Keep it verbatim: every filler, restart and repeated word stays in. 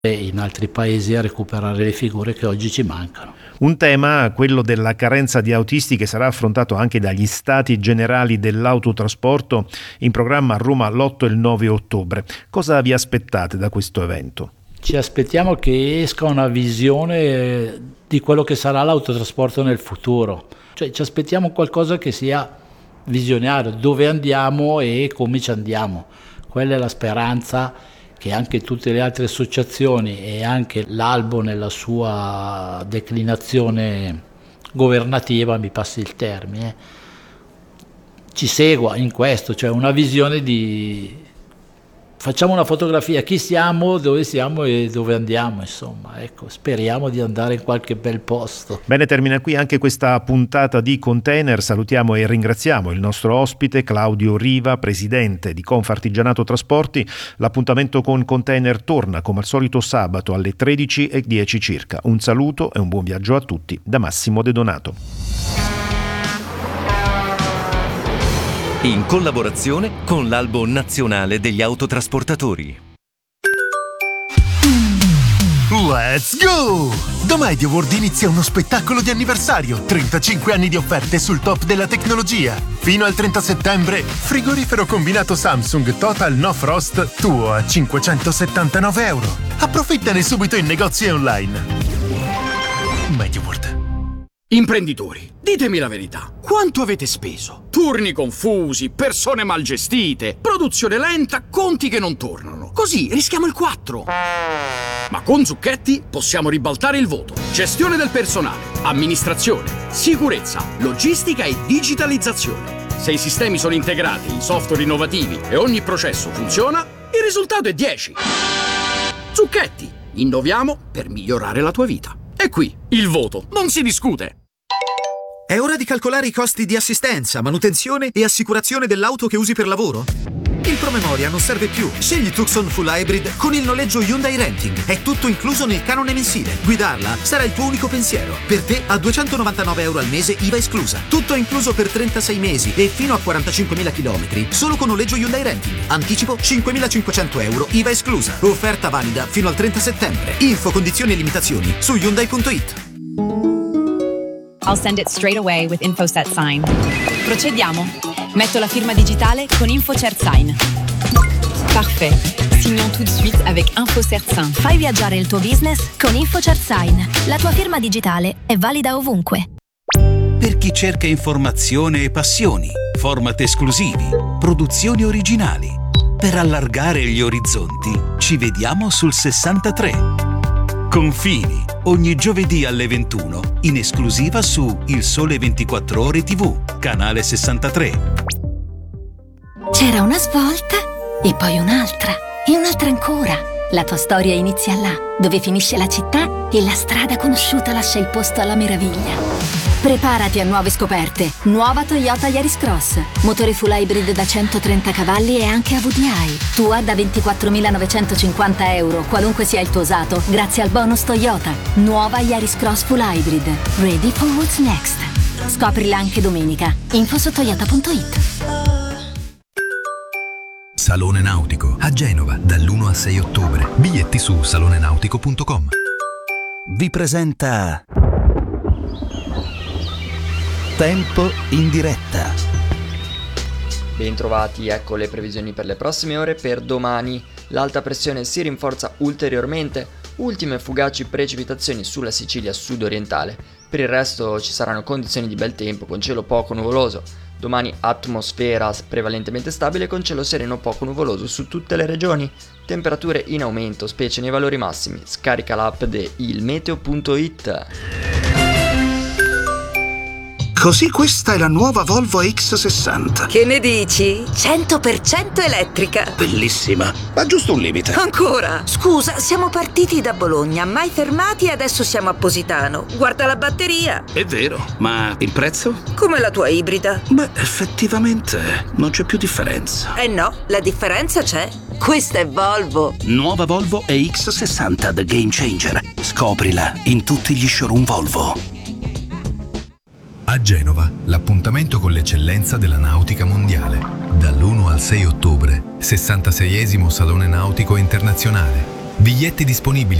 in altri paesi a recuperare le figure che oggi ci mancano. Un tema, quello della carenza di autisti, che sarà affrontato anche dagli Stati Generali dell'Autotrasporto, in programma a Roma l'otto e il nove ottobre. Cosa vi aspettate da questo evento? Ci aspettiamo che esca una visione di quello che sarà l'autotrasporto nel futuro. Cioè ci aspettiamo qualcosa che sia visionario, dove andiamo e come ci andiamo. Quella è la speranza che anche tutte le altre associazioni e anche l'Albo nella sua declinazione governativa, mi passi il termine, ci segua in questo, cioè una visione di facciamo una fotografia, chi siamo, dove siamo e dove andiamo, insomma, ecco, speriamo di andare in qualche bel posto. Bene, termina qui anche questa puntata di Container. Salutiamo e ringraziamo il nostro ospite Claudio Riva, presidente di Confartigianato Trasporti. L'appuntamento con Container torna come al solito sabato alle tredici e dieci circa. Un saluto e un buon viaggio a tutti da Massimo De Donato. In collaborazione con l'Albo Nazionale degli Autotrasportatori. Let's go! Da Media World inizia uno spettacolo di anniversario, trentacinque anni di offerte sul top della tecnologia. Fino al trenta settembre, frigorifero combinato Samsung Total No Frost tuo a cinquecentosettantanove euro. Approfittane subito in negozi e online. Media World. Imprenditori, ditemi la verità. Quanto avete speso? Turni confusi, persone mal gestite, produzione lenta, conti che non tornano. Così rischiamo il quattro. Ma con Zucchetti possiamo ribaltare il voto. Gestione del personale, amministrazione, sicurezza, logistica e digitalizzazione. Se i sistemi sono integrati, i software innovativi e ogni processo funziona, il risultato è dieci. Zucchetti, innoviamo per migliorare la tua vita. E qui, il voto, non si discute. È ora di calcolare i costi di assistenza, manutenzione e assicurazione dell'auto che usi per lavoro? Il promemoria non serve più. Scegli Tucson Full Hybrid con il noleggio Hyundai Renting. È tutto incluso nel canone mensile. Guidarla sarà il tuo unico pensiero. Per te a duecentonovantanove euro al mese, I V A esclusa. Tutto incluso per trentasei mesi e fino a quarantacinquemila chilometri. Solo con noleggio Hyundai Renting. Anticipo cinquemilacinquecento euro, I V A esclusa. Offerta valida fino al trenta settembre. Info, condizioni e limitazioni su Hyundai punto it. I'll send it straight away with InfoSet Sign. Procediamo. Metto la firma digitale con InfoCert Sign. Parfait. Signons tout de suite avec InfoCert Sign. Fai viaggiare il tuo business con InfoCert Sign. La tua firma digitale è valida ovunque. Per chi cerca informazione e passioni, format esclusivi, produzioni originali. Per allargare gli orizzonti, ci vediamo sul sessantatré. Confini, ogni giovedì alle ventuno, in esclusiva su Il Sole ventiquattro Ore tivù, canale sessantatré. C'era una svolta e poi un'altra e un'altra ancora. La tua storia inizia là, dove finisce la città e la strada conosciuta lascia il posto alla meraviglia. Preparati a nuove scoperte. Nuova Toyota Yaris Cross. Motore full hybrid da centotrenta cavalli e anche A V D I. Tua da ventiquattromilanovecentocinquanta euro, qualunque sia il tuo usato, grazie al bonus Toyota. Nuova Yaris Cross full hybrid. Ready for what's next. Scoprila anche domenica. Info su toyota punto it. Salone Nautico a Genova dall'uno al sei ottobre. Biglietti su salone nautico punto com. Vi presenta Tempo in diretta. Bentrovati, ecco le previsioni per le prossime ore. Per domani l'alta pressione si rinforza ulteriormente, ultime fugaci precipitazioni sulla Sicilia sudorientale. Per il resto ci saranno condizioni di bel tempo con cielo poco nuvoloso. Domani atmosfera prevalentemente stabile con cielo sereno poco nuvoloso su tutte le regioni. Temperature in aumento, specie nei valori massimi. Scarica l'app di il meteo punto it. Così questa è la nuova Volvo X sessanta. Che ne dici? cento per cento elettrica. Bellissima, ma giusto un limite. Ancora? Scusa, siamo partiti da Bologna, mai fermati e adesso siamo a Positano. Guarda la batteria. È vero, ma il prezzo? Come la tua ibrida. Beh, effettivamente non c'è più differenza. Eh no, la differenza c'è. Questa è Volvo. Nuova Volvo E X sessanta The Game Changer. Scoprila in tutti gli showroom Volvo. A Genova, l'appuntamento con l'eccellenza della nautica mondiale. Dall'uno al sei ottobre, sessantaseiesimo Salone Nautico Internazionale. Biglietti disponibili